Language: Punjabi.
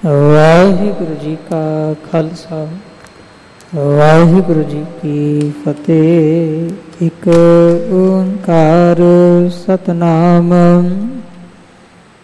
ਵਾਹਿਗੁਰੂ ਜੀ ਕਾ ਖਾਲਸਾ ਵਾਹਿਗੁਰੂ ਜੀ ਕੀ ਫਤਿਹ। ਇੱਕ ਓੰਕਾਰ ਸਤਨਾਮ